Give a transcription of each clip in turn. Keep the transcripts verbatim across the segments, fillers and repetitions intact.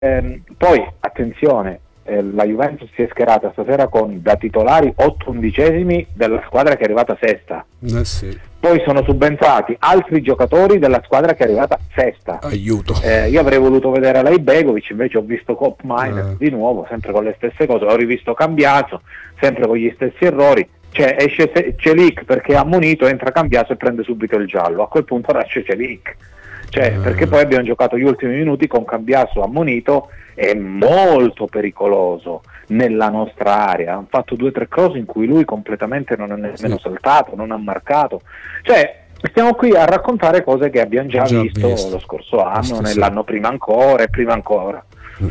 ehm, poi attenzione, eh, la Juventus si è schierata stasera con da titolari otto undicesimi della squadra che è arrivata sesta. Eh sì. Poi sono subentrati altri giocatori della squadra che è arrivata sesta. Aiuto. Eh, io avrei voluto vedere lei Begovic, invece ho visto Cop Miner Eh. di nuovo, sempre con le stesse cose. Ho rivisto Cambiaso, sempre con gli stessi errori. Cioè esce Celic perché è ammonito, entra Cambiaso e prende subito il giallo. A quel punto nasce Celic. Cioè, Eh. perché poi abbiamo giocato gli ultimi minuti con Cambiaso ammonito, è molto pericoloso nella nostra area. Hanno fatto due o tre cose in cui lui completamente non è nemmeno Sì. saltato, non ha marcato. Cioè, stiamo qui a raccontare cose che abbiamo già, Già visto, visto. lo scorso anno, Visto, sì. nell'anno prima ancora e prima ancora.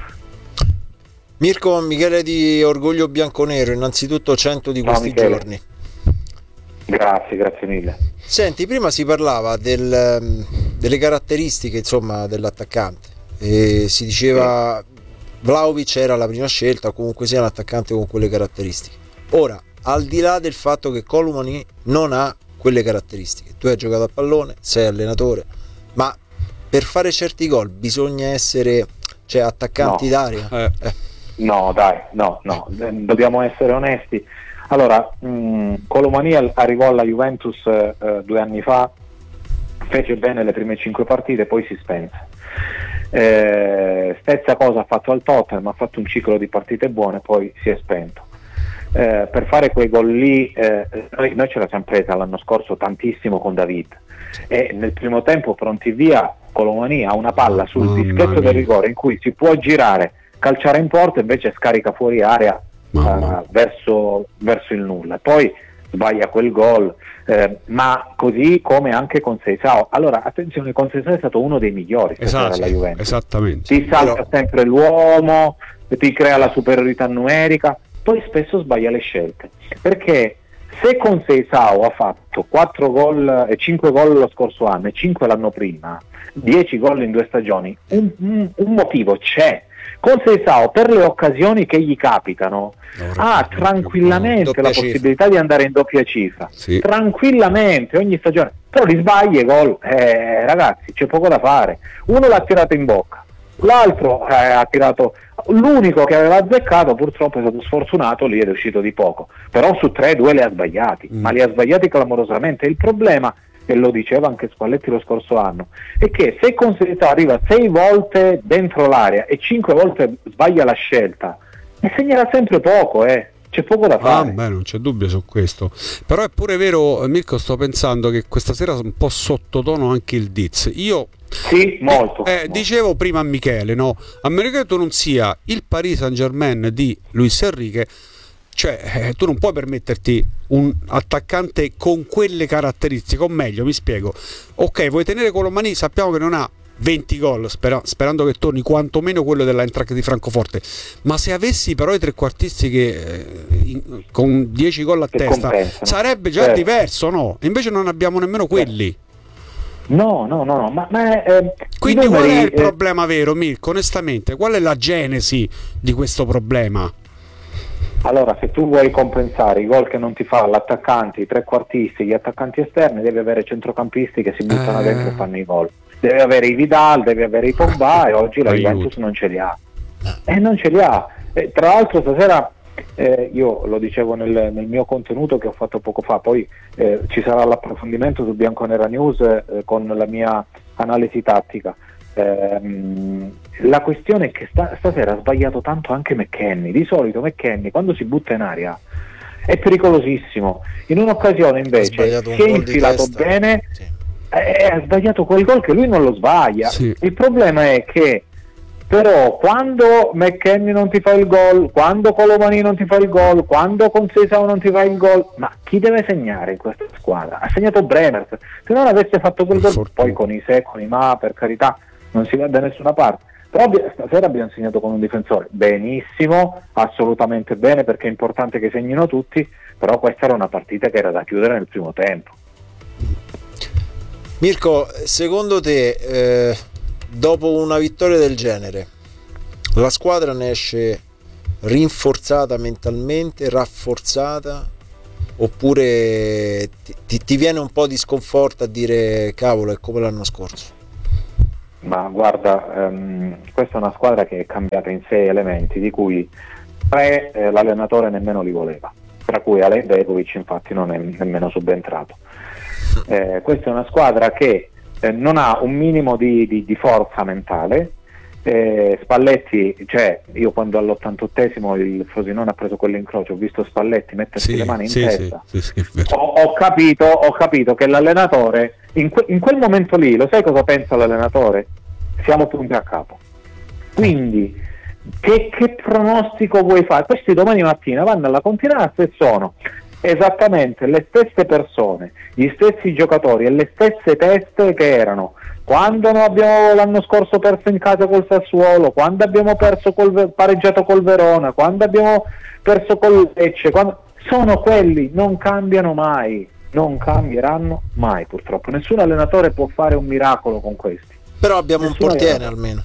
Mirko, Michele di Orgoglio Bianconero, innanzitutto cento di Ciao, questi Michele. giorni. Grazie, grazie mille. Senti, prima si parlava del, delle caratteristiche, insomma, dell'attaccante e si diceva Vlahovic era la prima scelta, comunque sia un attaccante con quelle caratteristiche. Ora, al di là del fatto che Koulibaly non ha quelle caratteristiche, tu hai giocato a pallone, sei allenatore, ma per fare certi gol bisogna essere, cioè, attaccanti No. d'aria. Eh. Eh. No, dai, no, no, eh, dobbiamo essere onesti. Allora, mh, Koulibaly arrivò alla Juventus eh, due anni fa, fece bene le prime cinque partite, poi si spense. Eh, stessa cosa ha fatto al Tottenham, ha fatto un ciclo di partite buone, poi si è spento. Eh, per fare quei gol lì, eh, noi, noi ce la siamo presa l'anno scorso tantissimo con David, e nel primo tempo pronti via, Koulibaly ha una palla sul Mamma dischetto mia. del rigore in cui si può girare, calciare in porta, invece scarica fuori area Mamma. eh, verso, verso il nulla. Poi sbaglia quel gol, eh, ma così come anche con Seisao. Allora attenzione, con Seisao è stato uno dei migliori stasera Esatto, alla Juventus. esattamente. Ti salta Però- sempre l'uomo, ti crea la superiorità numerica, poi spesso sbaglia le scelte, perché se con Seisao ha fatto quattro gol e cinque gol lo scorso anno e cinque l'anno prima, dieci gol in due stagioni, un, un, un motivo c'è. Con Seisao, per le occasioni che gli capitano, ha tranquillamente doppia la cifra. possibilità di andare in doppia cifra, Sì. tranquillamente ogni stagione, però li sbaglia i gol, eh, ragazzi, c'è poco da fare. Uno l'ha tirato in bocca, l'altro eh, ha tirato, l'unico che aveva azzeccato purtroppo è stato sfortunato, lì è riuscito di poco, però su tre due li ha sbagliati, Mm. ma li ha sbagliati clamorosamente. Il problema, e lo diceva anche Spalletti lo scorso anno, è che se con Seisao arriva sei volte dentro l'area e cinque volte sbaglia la scelta, e segnerà sempre poco, eh. C'è poco da Ah, fare. beh, non c'è dubbio su questo. Però è pure vero, Mirko, sto pensando che questa sera un po' sottotono anche il Diz. Io Sì, molto. eh, molto. dicevo prima a Michele, no? A meno che tu non sia il Paris Saint-Germain di Luis Enrique, cioè eh, tu non puoi permetterti un attaccante con quelle caratteristiche, o meglio, mi spiego. Ok, vuoi tenere Koulibaly, sappiamo che non ha venti gol, spera- sperando che torni quantomeno quello dell'Eintracht di Francoforte, ma se avessi però i trequartisti che eh, in- con dieci gol a Che testa compensano. sarebbe già Certo. diverso, no? Invece non abbiamo nemmeno quelli. No, no, no, no, ma, ma eh, Quindi i numeri, qual è il eh, problema vero, Mirko? Onestamente, qual è la genesi di questo problema? allora, se tu vuoi compensare i gol che non ti fa l'attaccante, i trequartisti, gli attaccanti esterni, devi avere centrocampisti che si buttano Eh. dentro e fanno i gol. Devi avere i Vidal, devi avere i Pogba, e oggi la Aiuto. Juventus non ce li ha. E non ce li ha. E tra l'altro stasera, eh, io lo dicevo nel, nel mio contenuto che ho fatto poco fa, poi eh, ci sarà l'approfondimento su Bianconera News eh, con la mia analisi tattica. Ehm, la questione è che sta, stasera ha sbagliato tanto anche McKennie. Di solito McKennie quando si butta in aria è pericolosissimo, in un'occasione invece sbagliato un si è gol di infilato testa. bene, Sì. e ha sbagliato quel gol che lui non lo sbaglia. Sì. Il problema è che però quando McKennie non ti fa il gol, quando Koulibaly non ti fa il gol, quando con Seisao non ti fa il gol, ma chi deve segnare in questa squadra? Ha segnato Bremer, se non avesse fatto quel Per gol, fortuna. poi con i Se, con i Ma, per carità, non si va da nessuna parte. Però abbi- stasera abbiamo segnato con un difensore benissimo, assolutamente bene, perché è importante che segnino tutti, però questa era una partita che era da chiudere nel primo tempo. Mirko, secondo te, eh, dopo una vittoria del genere, la squadra ne esce rinforzata mentalmente, rafforzata, oppure ti, ti- ti viene un po' di sconforto a dire cavolo, è come l'anno scorso? Ma guarda, ehm, questa è una squadra che è cambiata in sei elementi, di cui tre eh, l'allenatore nemmeno li voleva, tra cui Alen Begovic infatti non è nemmeno subentrato. Eh, questa è una squadra che eh, non ha un minimo di, di, di forza mentale. Eh, Spalletti, cioè io quando all'ottantottesimo il Frosinone ha preso quell'incrocio, ho visto Spalletti mettersi Sì, le mani in sì, testa, sì, sì, sì, è vero. ho, ho capito ho capito che l'allenatore in, que- in quel momento lì, lo sai cosa pensa l'allenatore? Siamo punti a capo, quindi che, che pronostico vuoi fare? Questi domani mattina vanno alla Continazza e sono esattamente le stesse persone, gli stessi giocatori e le stesse teste che erano quando noi abbiamo l'anno scorso perso in casa col Sassuolo, quando abbiamo perso col, pareggiato col Verona, quando abbiamo perso col Lecce, quando... sono quelli, non cambiano mai, non cambieranno mai purtroppo. Nessun allenatore può fare un miracolo con questi. Però abbiamo Nessun un portiere allenatore. almeno.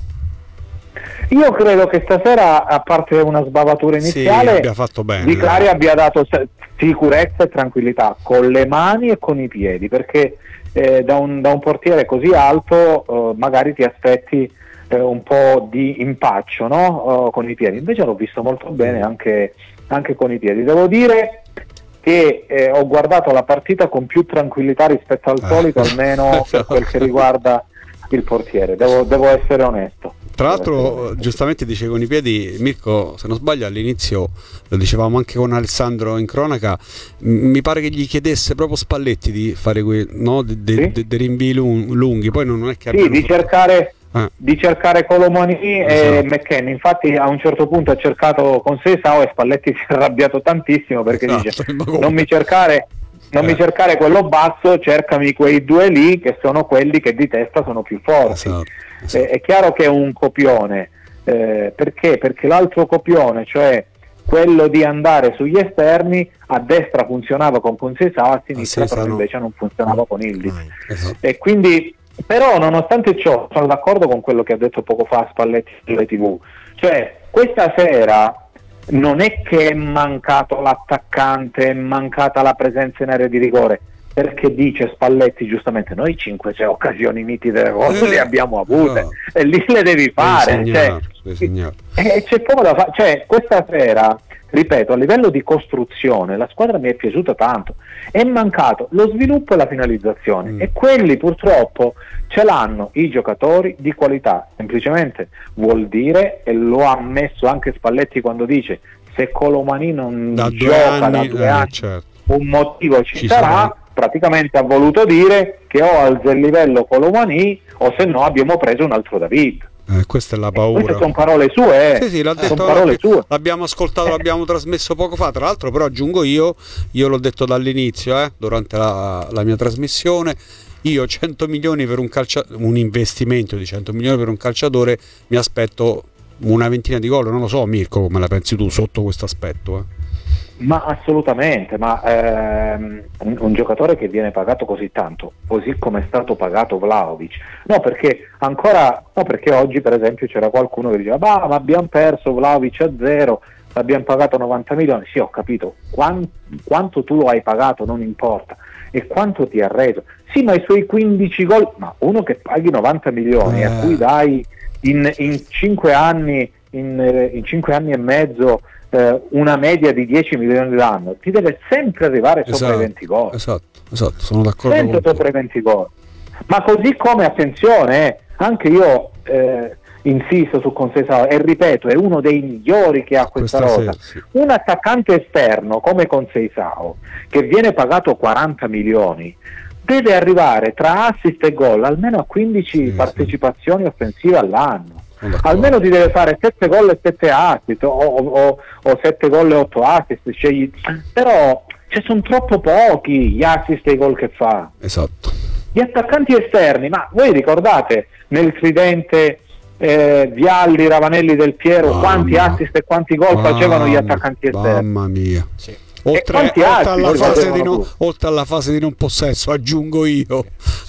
Io credo che stasera, a parte una sbavatura iniziale, Sì, abbia fatto bene. Di Clari abbia dato sicurezza e tranquillità con le mani e con i piedi, perché eh, da, un, da un portiere così alto eh, magari ti aspetti eh, un po' di impaccio, no? Uh, con i piedi. Invece l'ho visto molto bene anche, anche con i piedi. Devo dire che eh, ho guardato la partita con più tranquillità rispetto al solito, Eh. almeno per quel che riguarda il portiere, devo, devo essere onesto. Tra l'altro, giustamente dice con i piedi, Mirko, se non sbaglio all'inizio, lo dicevamo anche con Alessandro in cronaca, m- mi pare che gli chiedesse proprio Spalletti di fare quei no, dei de, Sì? de, de rinvii lung- lunghi, poi non è che Sì, abbiano di fatto- cercare, Ah. di cercare Colomani e Esatto. McKennie. Infatti a un certo punto ha cercato con Seisao e Spalletti si è arrabbiato tantissimo perché Esatto, dice ma come? non mi cercare non Eh. mi cercare quello basso, cercami quei due lì che sono quelli che di testa sono più forti. Esatto, esatto. Eh, è chiaro che è un copione, eh, perché? Perché l'altro copione, cioè quello di andare sugli esterni, a destra funzionava con Conceição, a sinistra A sinistra però no. invece non funzionava con Ildiz. Esatto. E quindi, però nonostante ciò sono d'accordo con quello che ha detto poco fa Spalletti sulle tivù, cioè questa sera non è che è mancato l'attaccante, è mancata la presenza in area di rigore, perché dice Spalletti giustamente noi cinque sei occasioni nitide Eh, le abbiamo avute no. e lì le devi fare, Devi cioè, segnare, devi segnare. e c'è poco da fare, cioè questa sera, ripeto, a livello di costruzione la squadra mi è piaciuta tanto, è mancato lo sviluppo e la finalizzazione Mm. e quelli purtroppo ce l'hanno i giocatori di qualità, semplicemente vuol dire, e lo ha ammesso anche Spalletti quando dice se Colomani non Da due gioca anni, da due eh, anni certo. un motivo ci, Ci sarà, sarà. praticamente ha voluto dire che o alza il livello Colomani o se no abbiamo preso un altro David. Eh, questa è la Queste paura. sono parole sue, eh. Sì, sì, l'ha sono detto, parole sue. l'abbiamo ascoltato, l'abbiamo trasmesso poco fa. Tra l'altro, però, aggiungo io, io l'ho detto dall'inizio, eh, durante la, la mia trasmissione. Io cento milioni per un calciatore, un investimento di cento milioni per un calciatore, mi aspetto una ventina di gol. Non lo so, Mirko, come la pensi tu sotto questo aspetto? Eh? Ma assolutamente, ma ehm, un, un giocatore che viene pagato così tanto, così come è stato pagato Vlahovic, no perché ancora, no perché oggi per esempio c'era qualcuno che diceva bah, ma abbiamo perso Vlahovic a zero, l'abbiamo pagato novanta milioni, sì ho capito, Quan, quanto tu lo hai pagato non importa, e quanto ti ha reso, sì ma i suoi quindici gol, ma uno che paghi novanta milioni Eh. a cui dai in, in cinque anni, in, in cinque anni e mezzo una media di dieci milioni l'anno, ti deve sempre arrivare sopra Esatto, i venti gol, esatto, esatto, sono d'accordo sempre con sopra te. i venti gol. Ma così come, attenzione, eh, anche io eh, insisto su Conceição e ripeto, è uno dei migliori che ha questa, Questa rosa. sera, sì. Un attaccante esterno come Conceição, che viene pagato quaranta milioni, deve arrivare tra assist e gol almeno a quindici Sì, partecipazioni sì. offensive all'anno. Sono d'accordo. Almeno ti deve fare sette gol e sette assist o, o, o sette gol e otto assist, scegli. Però ci sono troppo pochi gli assist e i gol che fa. Esatto. Gli attaccanti esterni, ma voi ricordate nel tridente eh, Vialli, Ravanelli, Del Piero, Mamma. quanti assist e quanti gol facevano gli Mamma- attaccanti esterni? Mamma mia. Sì. Oltre, quanti oltre altri alla poi fase facevano di non, tu? oltre alla fase di non possesso, aggiungo io.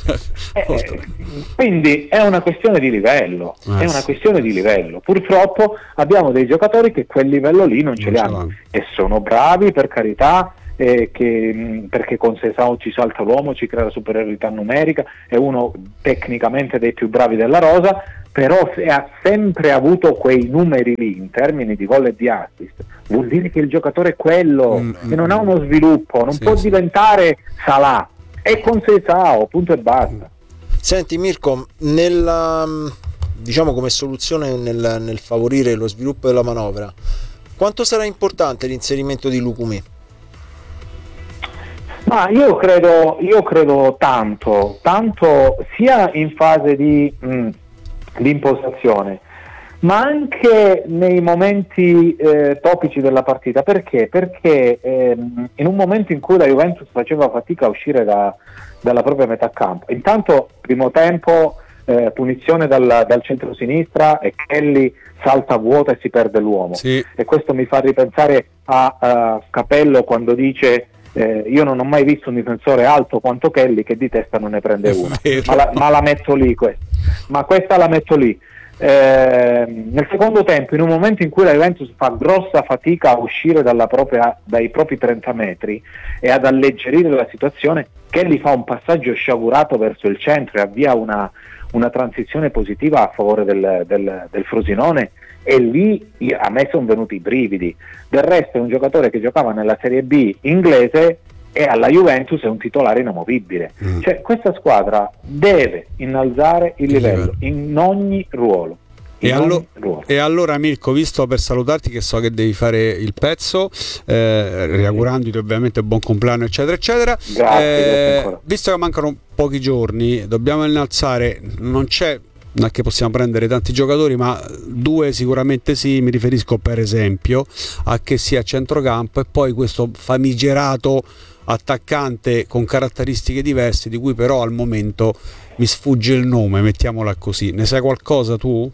Eh, quindi è una questione di livello, Eh, è una sì. questione di livello. Purtroppo abbiamo dei giocatori che quel livello lì non ce Non li ce hanno l'hanno. e sono bravi, per carità, eh, che, mh, perché con Sesao ci salta l'uomo, ci crea la superiorità numerica, è uno tecnicamente dei più bravi della rosa, però se ha sempre avuto quei numeri lì in termini di gol e di assist, vuol dire che il giocatore è quello, mm, che non ha uno sviluppo, non sì, può sì. diventare Salah, è con Sesao, punto e basta. Senti Mirko, nella, diciamo come soluzione nel, nel favorire lo sviluppo della manovra, quanto sarà importante l'inserimento di Lukumi? Ma io credo, io credo tanto, tanto sia in fase di, mh, di impostazione, ma anche nei momenti eh, topici della partita. Perché? Perché ehm, in un momento in cui la Juventus faceva fatica a uscire da, dalla propria metà campo, intanto primo tempo eh, punizione dal, dal centro-sinistra e Kelly salta vuota e si perde l'uomo, sì. E questo mi fa ripensare a, a Capello quando dice eh, io non ho mai visto un difensore alto quanto Kelly che di testa non ne prende una, ma la, ma la metto lì questa. ma questa la metto lì eh, nel secondo tempo, in un momento in cui la Juventus fa grossa fatica a uscire dalla propria, dai propri trenta metri e ad alleggerire la situazione, Kelly fa un passaggio sciagurato verso il centro e avvia una, una transizione positiva a favore del, del, del Frosinone, e lì a me sono venuti i brividi. Del resto è un giocatore che giocava nella Serie B inglese e alla Juventus è un titolare inamovibile. Mm. Cioè questa squadra deve innalzare il livello in ogni ruolo. E, allo- e allora Mirko, visto per salutarti che so che devi fare il pezzo, eh, riaugurandoti ovviamente buon compleanno eccetera eccetera, grazie, eh, visto che mancano pochi giorni, dobbiamo innalzare, non c'è, non è che possiamo prendere tanti giocatori, ma due sicuramente sì, mi riferisco per esempio a che sia a centrocampo e poi questo famigerato attaccante con caratteristiche diverse di cui però al momento mi sfugge il nome, mettiamola così. Ne sai qualcosa tu?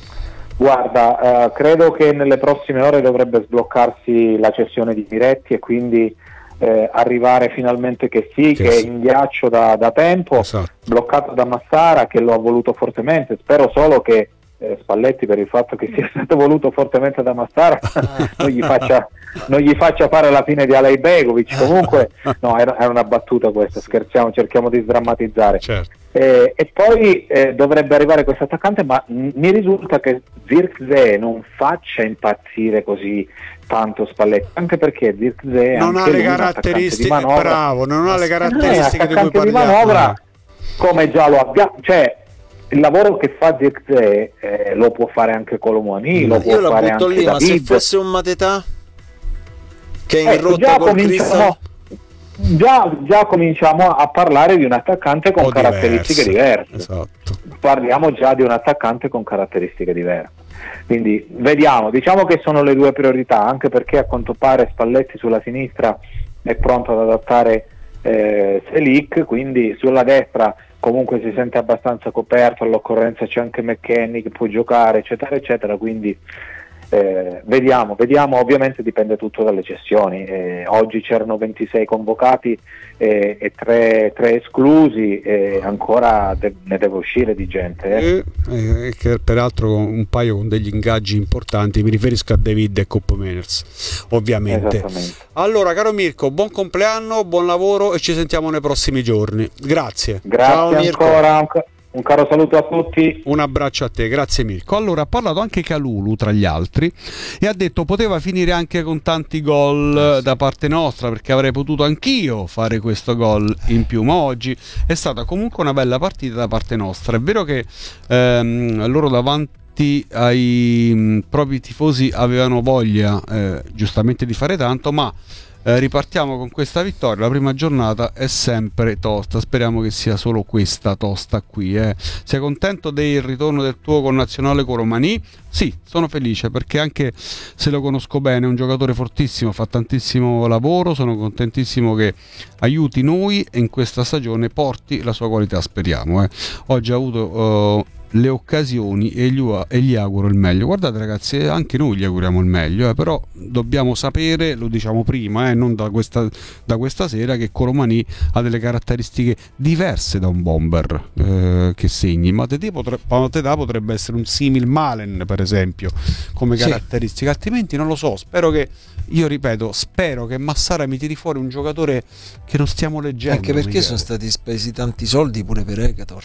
Guarda, eh, credo che nelle prossime ore dovrebbe sbloccarsi la cessione di Miretti e quindi eh, arrivare finalmente che sì, che, che sì. è in ghiaccio da, da tempo, esatto. bloccato da Massara che lo ha voluto fortemente. Spero solo che eh, Spalletti, per il fatto che sia stato voluto fortemente da Massara, non gli faccia non gli faccia fare la fine di Alej Begovic. Comunque no, era, era una battuta questa, scherziamo, cerchiamo di sdrammatizzare. Certo. Eh, e poi eh, dovrebbe arrivare questo attaccante, ma m- mi risulta che Zirkzee non faccia impazzire così tanto Spalletti, anche perché Zirkzee non ha le caratteristiche, bravo, non ha le caratteristiche di cui parliamo. Di manovra, come già lo abbiamo, cioè il lavoro che fa Zirkzee eh, lo può fare anche Colomani, mm. lo può Io fare la butto anche lì, David. Ma se fosse un Matetà che è in ecco, rotta col Cristo, Già, già cominciamo a parlare di un attaccante con caratteristiche diverse, diverse. Esatto. Parliamo già di un attaccante con caratteristiche diverse, quindi vediamo, diciamo che sono le due priorità, anche perché a quanto pare Spalletti sulla sinistra è pronto ad adattare eh, Selic, quindi sulla destra comunque si sente abbastanza coperto, all'occorrenza c'è anche McKennie che può giocare eccetera eccetera, quindi Eh, vediamo, vediamo, ovviamente dipende tutto dalle cessioni. Eh, oggi c'erano ventisei convocati eh, e tre esclusi, e ancora de- ne deve uscire di gente. Eh. Eh, eh, che peraltro un paio con degli ingaggi importanti, mi riferisco a David e Coop Meners, ovviamente. Allora, caro Mirko, buon compleanno, buon lavoro e ci sentiamo nei prossimi giorni. Grazie. Grazie. Ciao, Mirko. Ancora. Un caro saluto a tutti. Un abbraccio a te, grazie Mirko. Allora, ha parlato anche Kalulu tra gli altri e ha detto poteva finire anche con tanti gol da parte nostra, perché avrei potuto anch'io fare questo gol in più, ma oggi è stata comunque una bella partita da parte nostra. È vero che ehm, loro davanti ai mh, propri tifosi avevano voglia eh, giustamente di fare tanto, ma Eh, ripartiamo con questa vittoria. La prima giornata è sempre tosta, speriamo che sia solo questa tosta qui. Eh. Sei contento del ritorno del tuo connazionale Colomani? Sì, sono felice perché anche se lo conosco bene è un giocatore fortissimo, fa tantissimo lavoro, sono contentissimo che aiuti noi e in questa stagione porti la sua qualità, speriamo. Eh. Oggi ha avuto uh, le occasioni e gli, e gli auguro il meglio. Guardate ragazzi, anche noi gli auguriamo il meglio, eh, però dobbiamo sapere, lo diciamo prima, eh, non da questa, da questa sera, che Colomani ha delle caratteristiche diverse da un bomber eh, che segni. Mateta potrebbe, Mateta potrebbe essere un simil Malen, per esempio, come caratteristiche, sì. Altrimenti non lo so, spero che, io ripeto, spero che Massara mi tiri fuori un giocatore che non stiamo leggendo. Anche perché Michele. Sono stati spesi tanti soldi pure per Egator.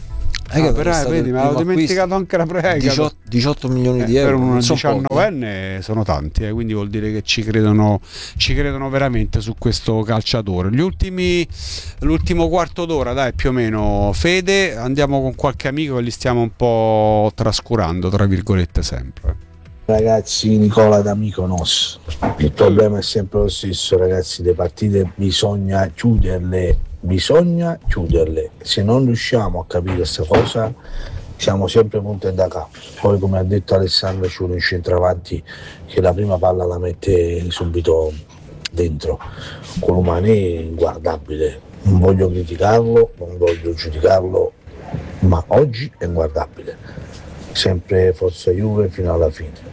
Ah, però, vedi, mi avevo dimenticato anche la Pregator. diciotto milioni eh, di euro per un so diciannovenne pochi. Sono tanti, eh, quindi vuol dire che ci credono, ci credono veramente su questo calciatore. Gli ultimi, l'ultimo quarto d'ora, dai, più o meno. Fede, andiamo con qualche amico che li stiamo un po' trascurando, tra virgolette, sempre. Ragazzi, Nicola da Mykonos, il problema è sempre lo stesso, ragazzi, le partite bisogna chiuderle, bisogna chiuderle, se non riusciamo a capire questa cosa siamo sempre punti da capo. Poi, come ha detto Alessandro, ci vuole un centravanti che la prima palla la mette subito dentro. Colomani è inguardabile, non voglio criticarlo, non voglio giudicarlo, ma oggi è inguardabile, sempre forza Juve fino alla fine.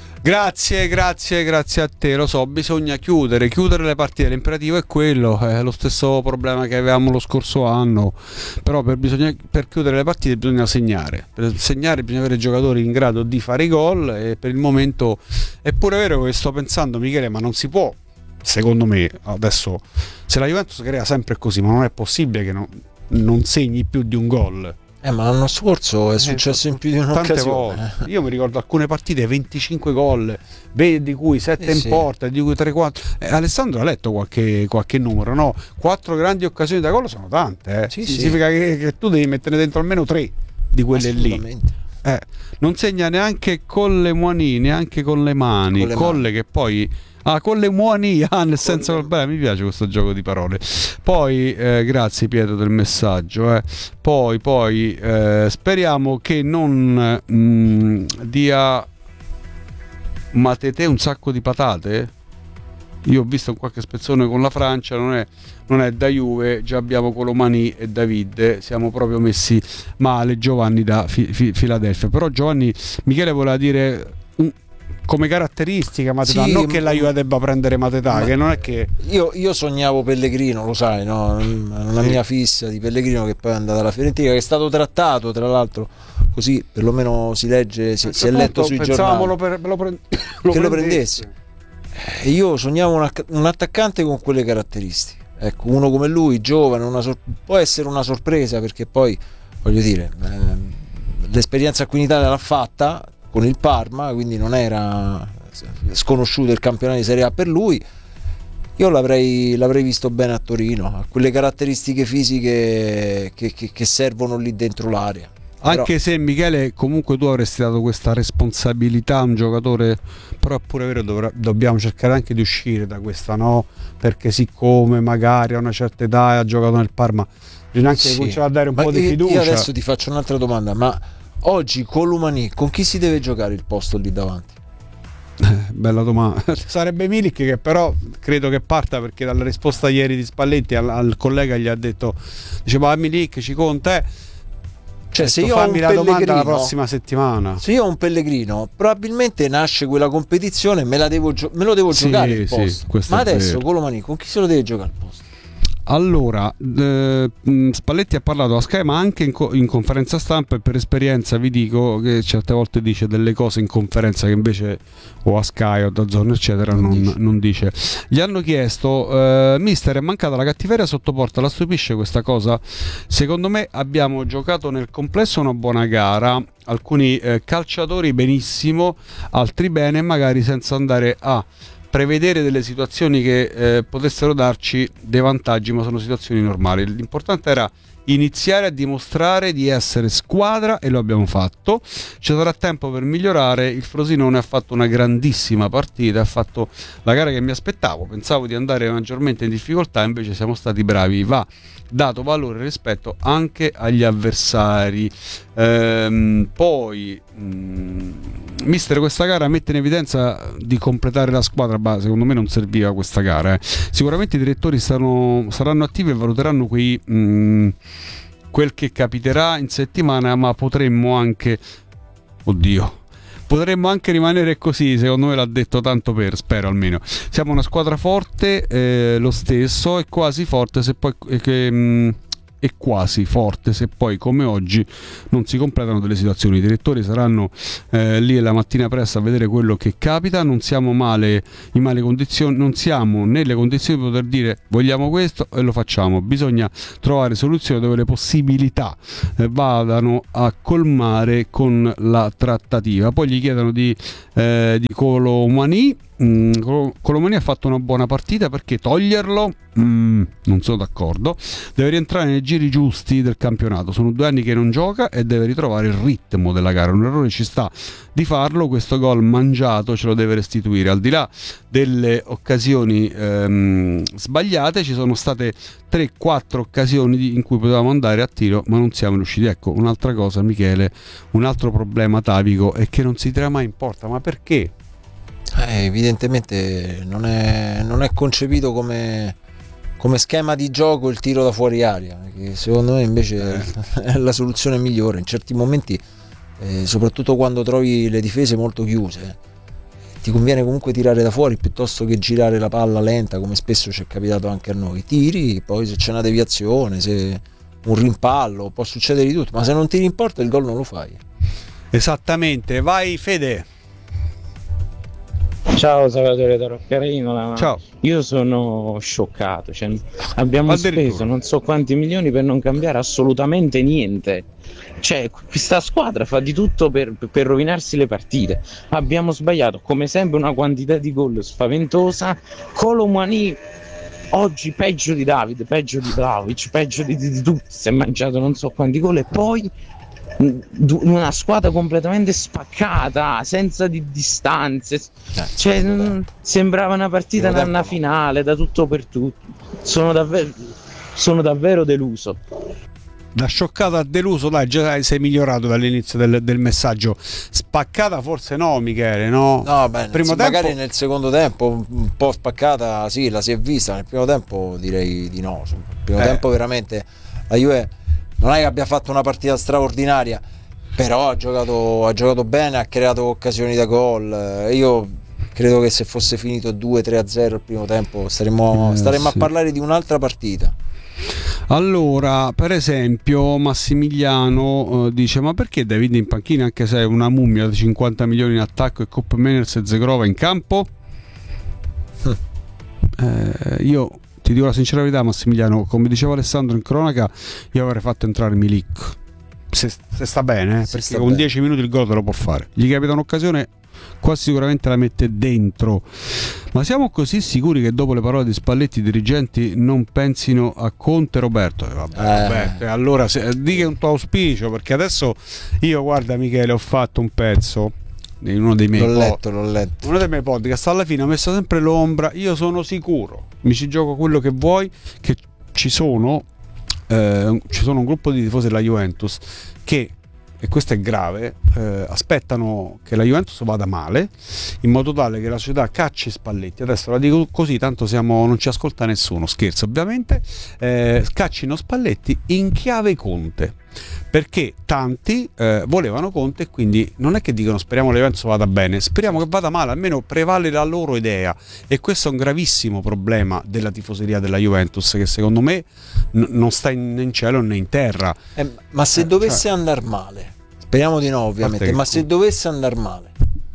Grazie, grazie, grazie a te. Lo so, bisogna chiudere, chiudere le partite. L'imperativo è quello, è lo stesso problema che avevamo lo scorso anno. Però per, bisogna, per chiudere le partite bisogna segnare. Per segnare bisogna avere giocatori in grado di fare i gol. E per il momento è pure vero che sto pensando, Michele, ma non si può. Secondo me, adesso, se la Juventus crea sempre così, ma non è possibile che non, non segni più di un gol. Eh, ma l'anno scorso è successo eh, in più di un'occasione. Io mi ricordo alcune partite venticinque gol, di cui sette eh, in sì. porta, di cui tre quattro. Eh, Alessandro ha letto qualche, qualche numero, no? Quattro grandi occasioni da gol sono tante, eh. Sì, significa sì. Che, che tu devi mettere dentro almeno tre di quelle lì. Eh, non segna neanche con le mani, neanche con le mani, con le colle mani. Che poi ah, con le muoni, ah, nel senso che beh, mi piace questo gioco di parole. Poi eh, grazie Pietro del messaggio, eh. poi poi eh, speriamo che non mh, dia Matete un sacco di patate. Io ho visto qualche spezzone con la Francia, non è, non è da Juve, già abbiamo Colomani e Davide, siamo proprio messi male. Giovanni da fi, fi, Filadelfia. Però Giovanni, Michele voleva dire un, come caratteristica Mateta, sì, non che la Juve debba prendere Mateta, che non è che io, io sognavo Pellegrino, lo sai, no? Una sì. mia fissa di Pellegrino che poi è andata alla Fiorentina, che è stato trattato tra l'altro così, perlomeno si legge, si, si è letto sui giornali lo per, lo pre, lo che lo prendesse. Io sognavo un, un attaccante con quelle caratteristiche, ecco, uno come lui, giovane, una sor- può essere una sorpresa, perché poi voglio dire eh, l'esperienza qui in Italia l'ha fatta con il Parma, quindi non era sconosciuto il campionato di Serie A per lui. Io l'avrei, l'avrei visto bene a Torino, ha quelle caratteristiche fisiche che, che, che servono lì dentro l'area. Anche però, se Michele, comunque tu avresti dato questa responsabilità a un giocatore, però è pure vero, dovra- dobbiamo cercare anche di uscire da questa, no? Perché siccome magari a una certa età ha giocato nel Parma, bisogna anche sì. cominciare a dare un ma po' io, di fiducia. Io adesso ti faccio un'altra domanda, ma oggi Colomani con chi si deve giocare il posto lì davanti? Eh, bella domanda. Sarebbe Milik, che però credo che parta, perché dalla risposta ieri di Spalletti al, al collega gli ha detto, diceva Milik ci conta, eh. Cioè, detto, se io ho un la domanda la Pellegrino, prossima settimana. Se io ho un Pellegrino, probabilmente nasce quella competizione, me la devo gio- me lo devo sì, giocare il sì, posto. Ma adesso Colomani con chi se lo deve giocare il posto? Allora, eh, Spalletti ha parlato a Sky, ma anche in, co- in conferenza stampa, e per esperienza vi dico che certe volte dice delle cose in conferenza che invece o a Sky o da Zone eccetera non, non, dice. non dice. Gli hanno chiesto, eh, mister, è mancata la cattiveria sotto porta, la stupisce questa cosa? Secondo me abbiamo giocato nel complesso una buona gara, alcuni eh, calciatori benissimo, altri bene, magari senza andare a prevedere delle situazioni che eh, potessero darci dei vantaggi, ma sono situazioni normali. L'importante era iniziare a dimostrare di essere squadra e lo abbiamo fatto. Ci sarà tempo per migliorare. Il Frosinone ha fatto una grandissima partita, ha fatto la gara che mi aspettavo, pensavo di andare maggiormente in difficoltà, invece siamo stati bravi. Va dato valore e rispetto anche agli avversari. Ehm, poi mh, mister, questa gara mette in evidenza di completare la squadra, ma secondo me non serviva questa gara, eh. Sicuramente i direttori stanno, saranno attivi e valuteranno quei mh, quel che capiterà in settimana, ma potremmo anche, oddio, potremmo anche rimanere così, secondo me l'ha detto tanto per, spero almeno. Siamo una squadra forte, eh, lo stesso, e quasi forte se poi eh, che, mh, è quasi forte se poi come oggi non si completano delle situazioni. I direttori saranno eh, lì la mattina presto a vedere quello che capita. Non siamo male in male condizioni, non siamo nelle condizioni di poter dire vogliamo questo e lo facciamo. Bisogna trovare soluzioni dove le possibilità eh, vadano a colmare con la trattativa. Poi gli chiedono di, eh, di Colomani. Mm, Colomani ha fatto una buona partita, perché toglierlo? Mm, non sono d'accordo. Deve rientrare nei giri giusti del campionato. Sono due anni che non gioca e deve ritrovare il ritmo della gara. Un errore ci sta di farlo. Questo gol mangiato ce lo deve restituire. Al di là delle occasioni ehm, sbagliate, ci sono state tre quattro occasioni in cui potevamo andare a tiro ma non siamo riusciti. Ecco, un'altra cosa, Michele, un altro problema atavico è che non si tira mai in porta. Ma perché? Eh, evidentemente non è, non è concepito come, come schema di gioco il tiro da fuori aria, che secondo me invece eh. è la soluzione migliore in certi momenti, eh, soprattutto quando trovi le difese molto chiuse. Ti conviene comunque tirare da fuori piuttosto che girare la palla lenta, come spesso ci è capitato anche a noi. Tiri, poi se c'è una deviazione, se un rimpallo, può succedere di tutto, ma se non tiri in porta il gol non lo fai. Esattamente. Vai Fede. Ciao Salvatore da Roccarino. Ciao. Io sono scioccato, cioè, abbiamo speso non so quanti milioni per non cambiare assolutamente niente. Cioè, questa squadra fa di tutto per, per rovinarsi le partite. Abbiamo sbagliato come sempre una quantità di gol spaventosa. Colomani oggi peggio di Davide, peggio di Vlahovic, peggio di, di, di tutti, si è mangiato non so quanti gol, e poi una squadra completamente spaccata, senza di distanze, cioè, mh, sembrava una partita da una finale, da tutto per tutto. Sono davvero, sono davvero deluso. Da scioccato a deluso, dai, già sei migliorato dall'inizio del, del messaggio. Spaccata forse no, Michele, no? No, beh, primo tempo... magari tempo... nel secondo tempo un po' spaccata, sì, la si è vista. Nel primo tempo direi di no. Nel primo eh. tempo veramente la Juve non è che abbia fatto una partita straordinaria, però ha giocato, ha giocato bene, ha creato occasioni da gol. Io credo che se fosse finito due tre a zero il primo tempo staremmo, eh, staremmo sì. a parlare di un'altra partita. Allora, per esempio, Massimiliano uh, dice: ma perché David in panchina anche se è una mummia di cinquanta milioni in attacco e Kopp Meiners e Zegrova in campo? Hm. Eh, io ti dico la sincera verità, Massimiliano, come diceva Alessandro in cronaca, io avrei fatto entrare Milik se, se sta bene, eh, perché con dieci minuti il gol te lo può fare. Gli capita un'occasione, qua sicuramente la mette dentro. Ma siamo così sicuri che dopo le parole di Spalletti i dirigenti non pensino a Conte, Roberto? Eh, vabbè, eh. Roberto, allora se, di che è un tuo auspicio, perché adesso io, guarda Michele, ho fatto un pezzo in uno dei miei l'ho letto, l'ho letto. uno dei miei podcast, alla fine ho messo sempre l'ombra. Io sono sicuro, mi ci gioco quello che vuoi, che ci sono eh, ci sono un gruppo di tifosi della Juventus che, e questo è grave, eh, aspettano che la Juventus vada male in modo tale che la società cacci Spalletti. Adesso la dico così, tanto siamo, non ci ascolta nessuno, scherzo ovviamente, eh, caccino Spalletti in chiave Conte, perché tanti eh, volevano Conte e quindi non è che dicono speriamo che la Juventus vada bene, speriamo che vada male, almeno prevale la loro idea. E questo è un gravissimo problema della tifoseria della Juventus, che secondo me n- non sta in, in cielo né in terra. Eh, ma se eh, dovesse cioè... andare male, speriamo di no ovviamente, ma se dovesse andare male,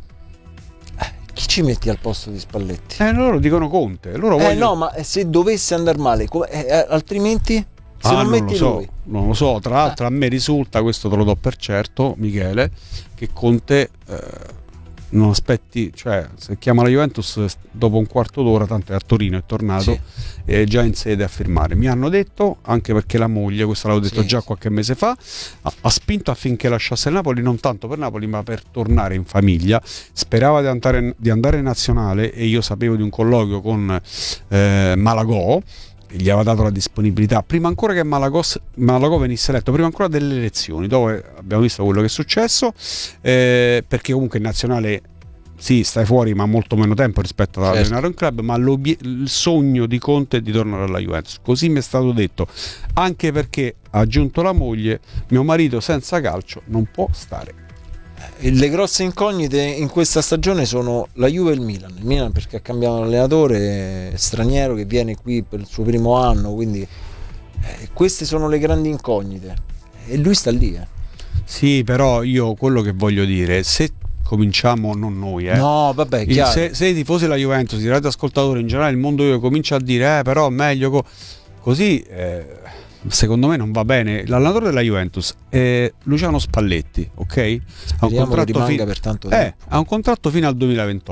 eh, chi ci metti al posto di Spalletti? Eh, loro dicono Conte, loro eh vogliono... no, ma se dovesse andare male, come, eh, altrimenti se ah, non, non metti lo so, lui, non lo so. Tra l'altro, eh. a me risulta, questo te lo do per certo, Michele, che Conte eh, non aspetti, cioè se chiama la Juventus dopo un quarto d'ora, tanto è a Torino, è tornato, sì. È già in sede a firmare. Mi hanno detto, anche perché la moglie, questo l'avevo detto sì. già qualche mese fa, ha, ha spinto affinché lasciasse il Napoli, non tanto per Napoli ma per tornare in famiglia. Sperava di andare, di andare in nazionale, e io sapevo di un colloquio con eh, Malagò, gli aveva dato la disponibilità prima ancora che Malagò, Malagò venisse eletto, prima ancora delle elezioni, dove abbiamo visto quello che è successo, eh, perché comunque in nazionale sì, stai fuori ma molto meno tempo rispetto ad certo. allenare un club, ma il sogno di Conte è di tornare alla Juventus, così mi è stato detto, anche perché ha aggiunto la moglie, mio marito senza calcio non può stare. Le grosse incognite in questa stagione sono la Juve e il Milan. Il Milan perché ha cambiato allenatore straniero che viene qui per il suo primo anno, quindi eh, queste sono le grandi incognite e lui sta lì. Eh. Sì, però io quello che voglio dire, se cominciamo, non noi, eh. No, vabbè, il, chiaro. se, se i tifosi della Juventus, i radioascoltatori in generale, il mondo io comincia a dire, eh, però meglio co-. così. Eh, secondo me non va bene. L'allenatore della Juventus è Luciano Spalletti, ok? Ha un Speriamo che contratto rimanga fin- per tanto eh, tempo. ha un contratto fino al duemilaventotto.